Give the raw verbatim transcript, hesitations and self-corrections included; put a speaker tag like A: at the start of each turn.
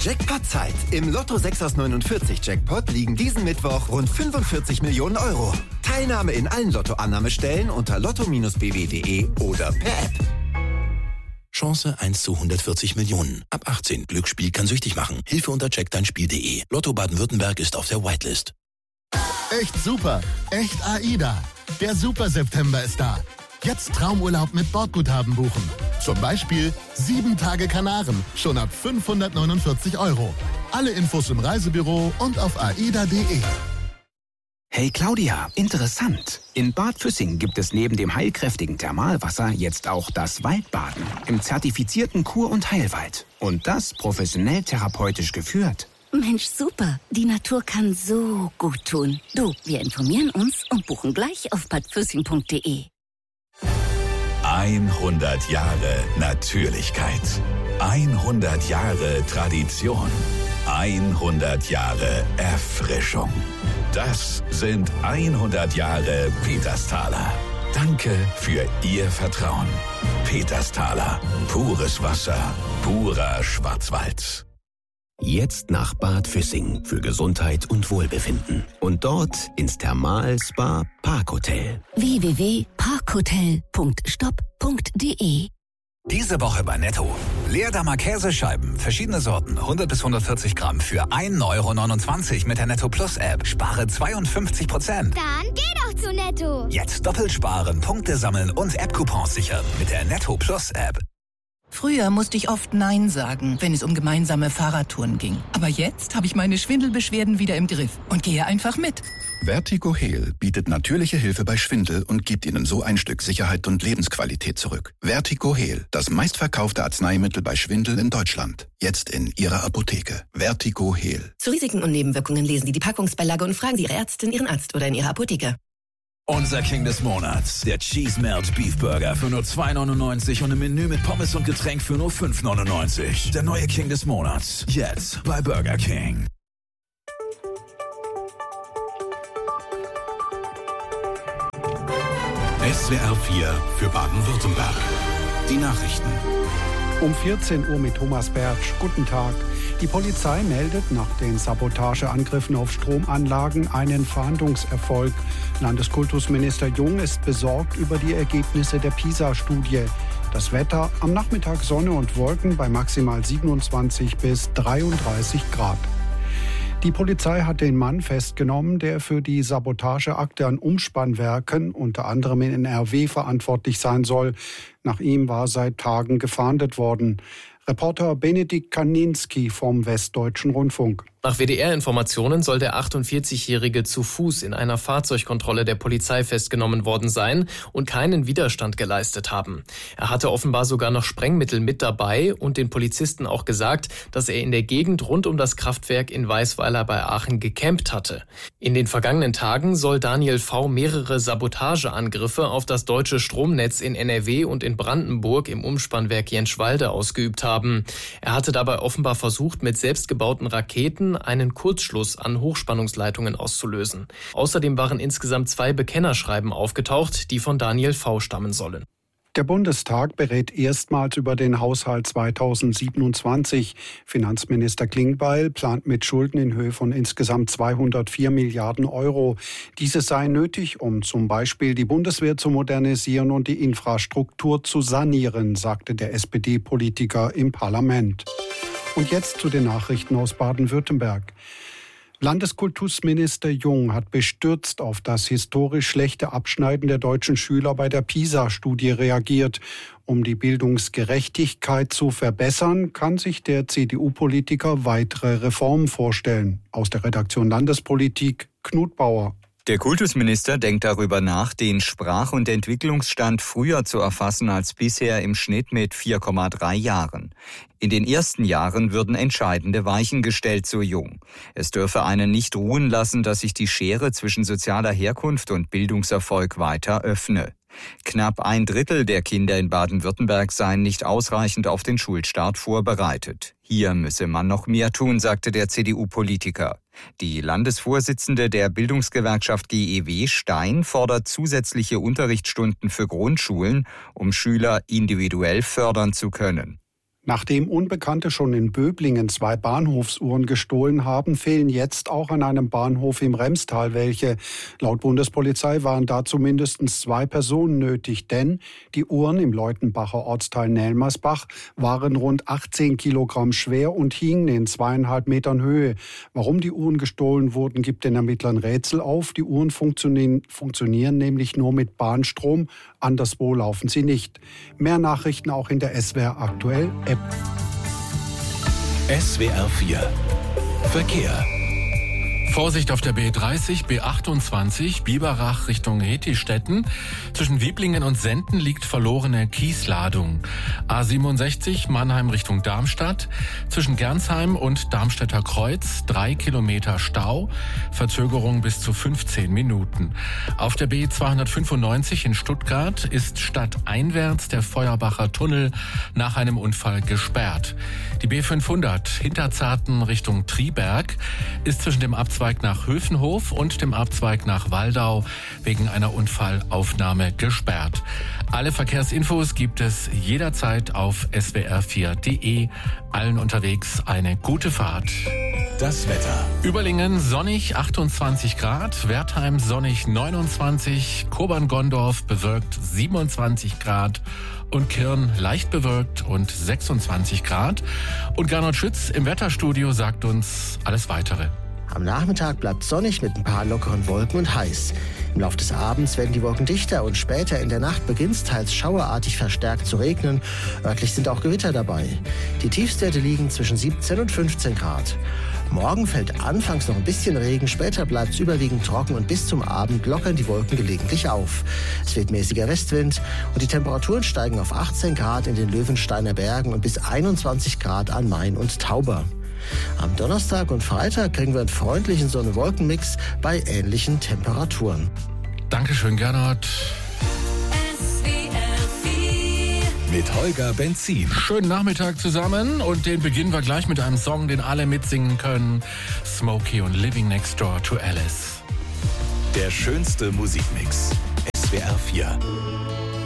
A: Jackpot-Zeit. Im Lotto sechs aus neunundvierzig Jackpot liegen diesen Mittwoch rund fünfundvierzig Millionen Euro. Teilnahme in allen Lottoannahmestellen unter lotto Bindestrich b w punkt de oder per App.
B: Chance eins zu hundertvierzig Millionen. Ab achtzehn. Glücksspiel kann süchtig machen. Hilfe unter check dein spiel punkt de. Lotto Baden-Württemberg ist auf der Whitelist.
C: Echt super. Echt AIDA. Der Super September ist da. Jetzt Traumurlaub mit Bordguthaben buchen. Zum Beispiel sieben Tage Kanaren. Schon ab fünfhundertneunundvierzig Euro. Alle Infos im Reisebüro und auf aida punkt de.
D: Hey Claudia, interessant. In Bad Füssing gibt es neben dem heilkräftigen Thermalwasser jetzt auch das Waldbaden im zertifizierten Kur- und Heilwald. Und das professionell therapeutisch geführt.
E: Mensch, super. Die Natur kann so gut tun. Du, wir informieren uns und buchen gleich auf bad füssing punkt de.
F: hundert Jahre Natürlichkeit. hundert Jahre Tradition. hundert Jahre Erfrischung. Das sind hundert Jahre Petersthaler. Danke für Ihr Vertrauen. Petersthaler. Pures Wasser. Purer Schwarzwald.
D: Jetzt nach Bad Füssing für Gesundheit und Wohlbefinden. Und dort ins Thermal-Spa Parkhotel.
E: w w w punkt parkhotel punkt stopp punkt de.
G: Diese Woche bei Netto. Leerdammer Käsescheiben, verschiedene Sorten, hundert bis hundertvierzig Gramm für ein Euro neunundzwanzig mit der Netto Plus App. Spare zweiundfünfzig Prozent.
H: Dann geh doch zu Netto.
G: Jetzt doppelt sparen, Punkte sammeln und App-Coupons sichern mit der Netto Plus App.
I: Früher musste ich oft Nein sagen, wenn es um gemeinsame Fahrradtouren ging. Aber jetzt habe ich meine Schwindelbeschwerden wieder im Griff und gehe einfach mit.
J: Vertigo Heal bietet natürliche Hilfe bei Schwindel und gibt Ihnen so ein Stück Sicherheit und Lebensqualität zurück. Vertigo Heal, das meistverkaufte Arzneimittel bei Schwindel in Deutschland. Jetzt in Ihrer Apotheke. Vertigo Heal.
K: Zu Risiken und Nebenwirkungen lesen Sie die Packungsbeilage und fragen Sie Ihre Ärztin, Ihren Arzt oder in Ihrer Apotheke.
F: Unser King des Monats, der Cheese Melt Beef Burger für nur zwei neunundneunzig und ein Menü mit Pommes und Getränk für nur fünf neunundneunzig. Der neue King des Monats, jetzt bei Burger King.
L: S W R vier für Baden-Württemberg. Die Nachrichten.
M: Um vierzehn Uhr mit Thomas Bertsch. Guten Tag. Die Polizei meldet nach den Sabotageangriffen auf Stromanlagen einen Fahndungserfolg. Landeskultusminister Jung ist besorgt über die Ergebnisse der PISA-Studie. Das Wetter: am Nachmittag Sonne und Wolken bei maximal siebenundzwanzig bis dreiunddreißig Grad. Die Polizei hat den Mann festgenommen, der für die Sabotageakte an Umspannwerken, unter anderem in N R W, verantwortlich sein soll. Nach ihm war seit Tagen gefahndet worden. Reporter Benedikt Kaninski vom Westdeutschen Rundfunk.
N: Nach W D R-Informationen soll der achtundvierzigjährige zu Fuß in einer Fahrzeugkontrolle der Polizei festgenommen worden sein und keinen Widerstand geleistet haben. Er hatte offenbar sogar noch Sprengmittel mit dabei und den Polizisten auch gesagt, dass er in der Gegend rund um das Kraftwerk in Weißweiler bei Aachen gecampt hatte. In den vergangenen Tagen soll Daniel V. mehrere Sabotageangriffe auf das deutsche Stromnetz in N R W und in Brandenburg im Umspannwerk Jenschwalde ausgeübt haben. Er hatte dabei offenbar versucht, mit selbstgebauten Raketen einen Kurzschluss an Hochspannungsleitungen auszulösen. Außerdem waren insgesamt zwei Bekennerschreiben aufgetaucht, die von Daniel V. stammen sollen.
M: Der Bundestag berät erstmals über den Haushalt zweitausendsiebenundzwanzig. Finanzminister Klingbeil plant mit Schulden in Höhe von insgesamt zweihundertvier Milliarden Euro. Diese seien nötig, um zum Beispiel die Bundeswehr zu modernisieren und die Infrastruktur zu sanieren, sagte der S P D-Politiker im Parlament. Und jetzt zu den Nachrichten aus Baden-Württemberg. Landeskultusminister Jung hat bestürzt auf das historisch schlechte Abschneiden der deutschen Schüler bei der PISA-Studie reagiert. Um die Bildungsgerechtigkeit zu verbessern, kann sich der C D U-Politiker weitere Reformen vorstellen. Aus der Redaktion Landespolitik, Knut Bauer.
O: Der Kultusminister denkt darüber nach, den Sprach- und Entwicklungsstand früher zu erfassen als bisher, im Schnitt mit vier Komma drei Jahren. In den ersten Jahren würden entscheidende Weichen gestellt, so Jung. Es dürfe einen nicht ruhen lassen, dass sich die Schere zwischen sozialer Herkunft und Bildungserfolg weiter öffne. Knapp ein Drittel der Kinder in Baden-Württemberg seien nicht ausreichend auf den Schulstart vorbereitet. Hier müsse man noch mehr tun, sagte der C D U-Politiker. Die Landesvorsitzende der Bildungsgewerkschaft G E W, Stein, fordert zusätzliche Unterrichtsstunden für Grundschulen, um Schüler individuell fördern zu können.
M: Nachdem Unbekannte schon in Böblingen zwei Bahnhofsuhren gestohlen haben, fehlen jetzt auch an einem Bahnhof im Remstal welche. Laut Bundespolizei waren dazu mindestens zwei Personen nötig, denn die Uhren im Leutenbacher Ortsteil Nelmersbach waren rund achtzehn Kilogramm schwer und hingen in zweieinhalb Metern Höhe. Warum die Uhren gestohlen wurden, gibt den Ermittlern Rätsel auf. Die Uhren funktionieren, funktionieren nämlich nur mit Bahnstrom, anderswo laufen sie nicht. Mehr Nachrichten auch in der S W R Aktuell App.
B: S W R vier Verkehr.
P: Vorsicht auf der B dreißig, B achtundzwanzig, Biberach Richtung Hetistetten. Zwischen Wiblingen und Senden liegt verlorene Kiesladung. A siebenundsechzig, Mannheim Richtung Darmstadt. Zwischen Gernsheim und Darmstädter Kreuz drei Kilometer Stau. Verzögerung bis zu fünfzehn Minuten. Auf der B zweihundertfünfundneunzig in Stuttgart ist stadteinwärts der Feuerbacher Tunnel nach einem Unfall gesperrt. Die B fünfhundert Hinterzarten Richtung Triberg ist zwischen dem Abzweig nach Höfenhof und dem Abzweig nach Waldau wegen einer Unfallaufnahme gesperrt. Alle Verkehrsinfos gibt es jederzeit auf S W R vier Punkt de. Allen unterwegs eine gute Fahrt.
B: Das Wetter.
P: Überlingen sonnig achtundzwanzig Grad, Wertheim sonnig neunundzwanzig, Kobern-Gondorf bewölkt siebenundzwanzig Grad und Kirn leicht bewölkt und sechsundzwanzig Grad. Und Gernot Schütz im Wetterstudio sagt uns alles Weitere.
Q: Am Nachmittag bleibt sonnig mit ein paar lockeren Wolken und heiß. Im Laufe des Abends werden die Wolken dichter und später in der Nacht beginnt es teils schauerartig verstärkt zu regnen. Örtlich sind auch Gewitter dabei. Die Tiefstwerte liegen zwischen siebzehn und fünfzehn Grad. Morgen fällt anfangs noch ein bisschen Regen, später bleibt es überwiegend trocken und bis zum Abend lockern die Wolken gelegentlich auf. Es weht mäßiger Westwind und die Temperaturen steigen auf achtzehn Grad in den Löwensteiner Bergen und bis einundzwanzig Grad an Main und Tauber. Am Donnerstag und Freitag kriegen wir einen freundlichen Sonne-Wolken-Mix bei ähnlichen Temperaturen.
P: Dankeschön, Gernot.
B: Mit Holger Benzin.
P: Schönen Nachmittag zusammen und den beginnen wir gleich mit einem Song, den alle mitsingen können. Smokey und Living Next Door to Alice.
B: Der schönste Musikmix. S W R vier.